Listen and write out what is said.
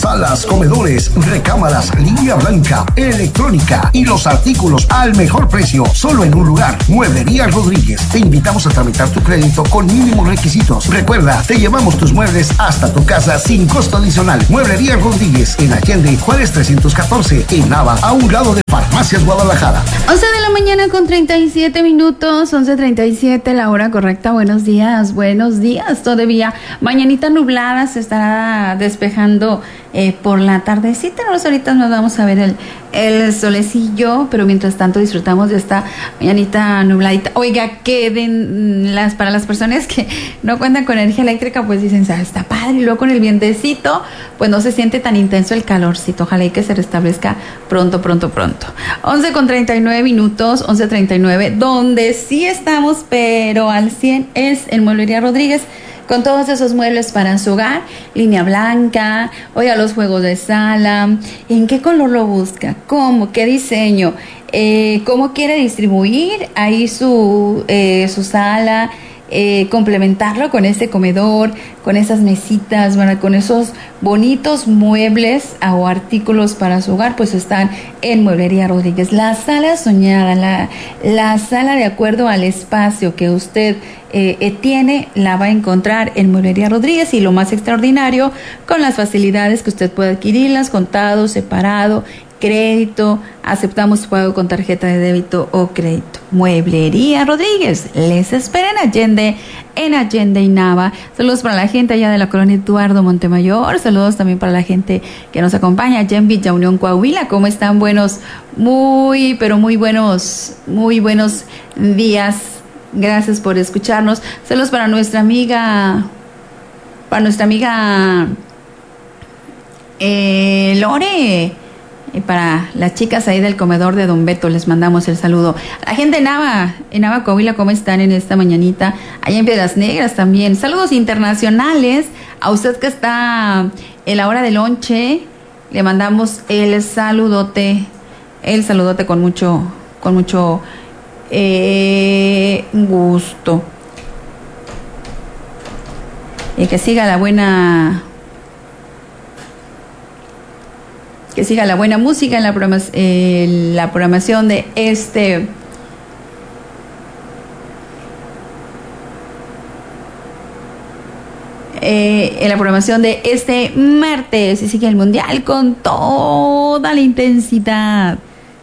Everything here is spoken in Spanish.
salas, comedores, recámaras, línea blanca, electrónica y los artículos al mejor precio, solo en un lugar. Mueblería Rodríguez. Te invitamos a tramitar tu crédito con mínimos requisitos. Recuerda, te llevamos tus muebles hasta tu casa sin costo adicional. Mueblería Rodríguez en Allende, Juárez 314, en Nava, a un lado de Farmacias Guadalajara. 11 de la mañana con 37 minutos, 11:37, la hora correcta. Buenos días. Todavía mañanita nublada, se estará despejando por la tardecita. Ahorita nos vamos a ver el solecillo, pero mientras tanto disfrutamos de esta mañanita nubladita. Oiga, para las personas que no cuentan con energía eléctrica, pues dicen, está padre, y luego con el vientecito, pues no se siente tan intenso el calorcito. Ojalá y que se restablezca pronto. 11:39 minutos, 11:39, donde sí estamos, pero al 100 es en Mueblería Rodríguez, con todos esos muebles para su hogar, línea blanca, oiga, los juegos de sala, ¿en qué color lo busca? ¿Cómo? ¿Qué diseño? ¿Cómo quiere distribuir ahí su sala? Complementarlo con ese comedor, con esas mesitas, bueno, con esos bonitos muebles o artículos para su hogar, pues están en Mueblería Rodríguez. La sala soñada, la sala de acuerdo al espacio que usted tiene, la va a encontrar en Mueblería Rodríguez, y lo más extraordinario, con las facilidades que usted puede adquirirlas, contado, separado, crédito, aceptamos pago con tarjeta de débito o crédito. Mueblería Rodríguez, les espera en Allende y Nava. Saludos para la gente allá de la colonia Eduardo Montemayor, saludos también para la gente que nos acompaña allá en Villa Unión, Coahuila. ¿Cómo están? Muy buenos días. Gracias por escucharnos. Saludos para nuestra amiga Lore. Y para las chicas ahí del comedor de Don Beto, les mandamos el saludo. A la gente en Nava, Coahuila, ¿cómo están en esta mañanita? Allá en Piedras Negras también. Saludos internacionales. A usted que está en la hora de lonche, le mandamos el saludote con mucho gusto. Y que siga la buena música en la programación de en la programación de este martes. Y sigue el mundial con toda la intensidad.